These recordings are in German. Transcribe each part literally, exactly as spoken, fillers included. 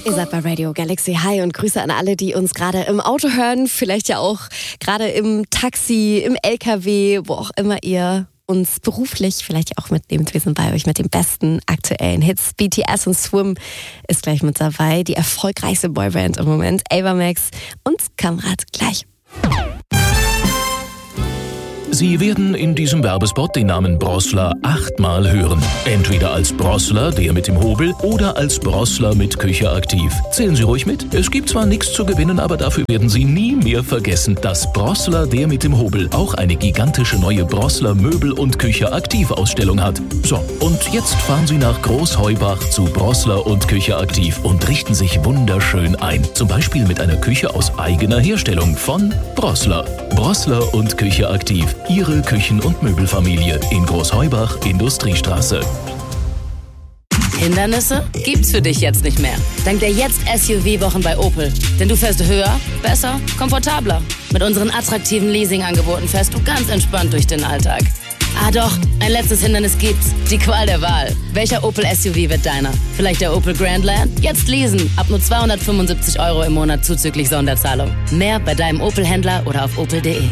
Ihr seid bei Radio Galaxy. Hi und Grüße an alle, die uns gerade im Auto hören, vielleicht ja auch gerade im Taxi, im L K W, wo auch immer ihr uns beruflich vielleicht auch mitnehmt. Wir sind bei euch mit den besten aktuellen Hits. B T S und Swim ist gleich mit dabei. Die erfolgreichste Boyband im Moment. Ava Max und Kamerad gleich. Sie werden in diesem Werbespot den Namen Brossler achtmal hören. Entweder als Brossler, der mit dem Hobel, oder als Brossler mit Küche aktiv. Zählen Sie ruhig mit. Es gibt zwar nichts zu gewinnen, aber dafür werden Sie nie mehr vergessen, dass Brossler, der mit dem Hobel, auch eine gigantische neue Brossler Möbel- und Küche aktiv Ausstellung hat. So, und jetzt fahren Sie nach Großheubach zu Brossler und Küche aktiv und richten sich wunderschön ein. Zum Beispiel mit einer Küche aus eigener Herstellung von Brossler. Brossler und Küche aktiv. Ihre Küchen- und Möbelfamilie in Großheubach, Industriestraße. Hindernisse gibt's für dich jetzt nicht mehr. Dank der Jetzt-S U V-Wochen bei Opel. Denn du fährst höher, besser, komfortabler. Mit unseren attraktiven Leasing-Angeboten fährst du ganz entspannt durch den Alltag. Ah doch, ein letztes Hindernis gibt's. Die Qual der Wahl. Welcher Opel S U V wird deiner? Vielleicht der Opel Grandland? Jetzt leasen. Ab nur zweihundertfünfundsiebzig Euro im Monat zuzüglich Sonderzahlung. Mehr bei deinem Opel-Händler oder auf opel punkt de.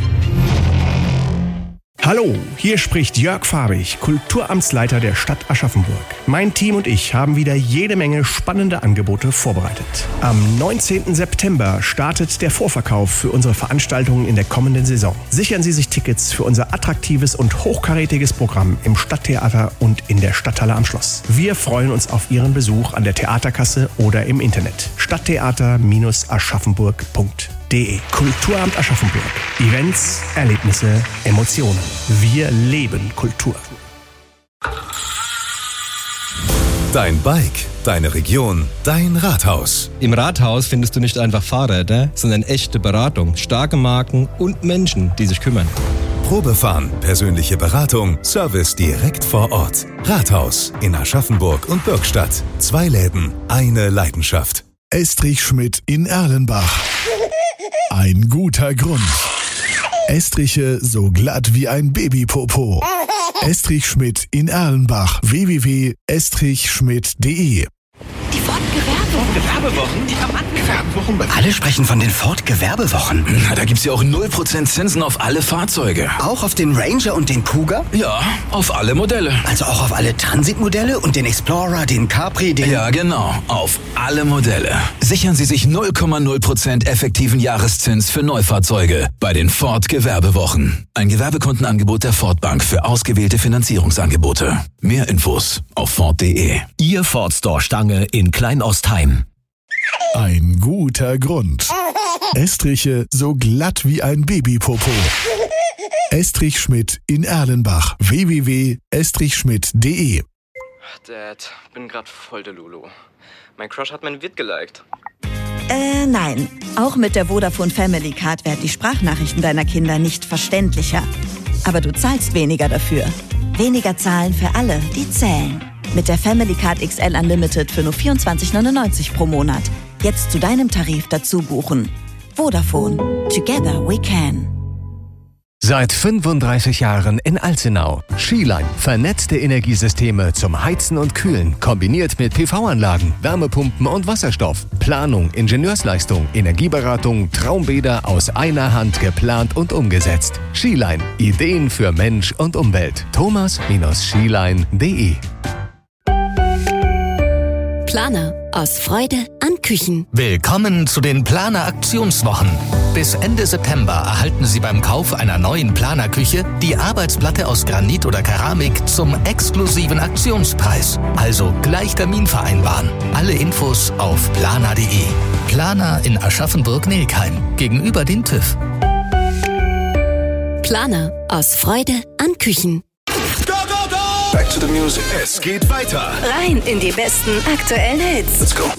Hallo, hier spricht Jörg Farbig, Kulturamtsleiter der Stadt Aschaffenburg. Mein Team und ich haben wieder jede Menge spannende Angebote vorbereitet. Am neunzehnten September startet der Vorverkauf für unsere Veranstaltungen in der kommenden Saison. Sichern Sie sich Tickets für unser attraktives und hochkarätiges Programm im Stadttheater und in der Stadthalle am Schloss. Wir freuen uns auf Ihren Besuch an der Theaterkasse oder im Internet. stadttheater Aschaffenburg punkt de. Kulturamt Aschaffenburg. Events, Erlebnisse, Emotionen. Wir leben Kultur. Dein Bike, deine Region, dein Rathaus. Im Rathaus findest du nicht einfach Fahrräder, sondern echte Beratung, starke Marken und Menschen, die sich kümmern. Probefahren, persönliche Beratung, Service direkt vor Ort. Rathaus in Aschaffenburg und Bürgstadt. Zwei Läden, eine Leidenschaft. Estrich Schmidt in Erlenbach. Ein guter Grund. Estriche so glatt wie ein Babypopo. Estrich Schmidt in Erlenbach. w w w punkt estrich schmidt punkt de. Die Ford-Gewerbewochen. Gewerbewochen? Die Gewerbewochen? Alle sprechen von den Ford-Gewerbewochen. Na, da gibt's ja auch null Prozent Zinsen auf alle Fahrzeuge. Auch auf den Ranger und den Kuga? Ja, auf alle Modelle. Also auch auf alle Transit-Modelle und den Explorer, den Capri, den... Ja, genau. Auf alle Modelle. Sichern Sie sich null Komma null Prozent effektiven Jahreszins für Neufahrzeuge bei den Ford-Gewerbewochen. Ein Gewerbekundenangebot der Ford Bank für ausgewählte Finanzierungsangebote. Mehr Infos auf ford punkt de. Ihr Ford Store Stange in Kleinostheim. Ein guter Grund. Estriche so glatt wie ein Babypopo. Estrich Schmidt in Erlenbach. w w w punkt estrich schmidt punkt de. Dad, bin grad voll der Lulu. Mein Crush hat mein Vid geliked. Äh, nein. Auch mit der Vodafone Family Card werden die Sprachnachrichten deiner Kinder nicht verständlicher. Aber du zahlst weniger dafür. Weniger zahlen für alle, die zählen. Mit der Family Card X L Unlimited für nur vierundzwanzig neunundneunzig pro Monat. Jetzt zu deinem Tarif dazu buchen. Vodafone. Together we can. Seit fünfunddreißig Jahren in Alzenau. Skiline. Vernetzte Energiesysteme zum Heizen und Kühlen. Kombiniert mit P V-Anlagen, Wärmepumpen und Wasserstoff. Planung, Ingenieursleistung, Energieberatung, Traumbäder aus einer Hand geplant und umgesetzt. Skiline. Ideen für Mensch und Umwelt. thomas skiline punkt de. Planer. Aus Freude an Küchen. Willkommen zu den Planer-Aktionswochen. Bis Ende September erhalten Sie beim Kauf einer neuen Planer-Küche die Arbeitsplatte aus Granit oder Keramik zum exklusiven Aktionspreis. Also gleich Termin vereinbaren. Alle Infos auf planer punkt de. Planer in Aschaffenburg-Nelkheim, gegenüber dem TÜV. Planer. Aus Freude an Küchen. Back to the music. Es geht weiter. Rein in die besten aktuellen Hits. Let's go.